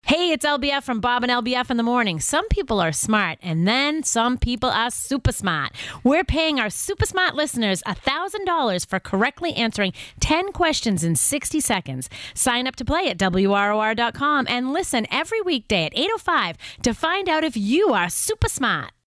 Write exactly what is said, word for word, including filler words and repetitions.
Hey, it's L B F from Bob and L B F in the morning. Some people are smart, and then some people are super smart. We're paying our super smart listeners one thousand dollars for correctly answering ten questions in sixty seconds. Sign up to play at W R O R dot com and listen every weekday at eight oh five to find out if you are super smart.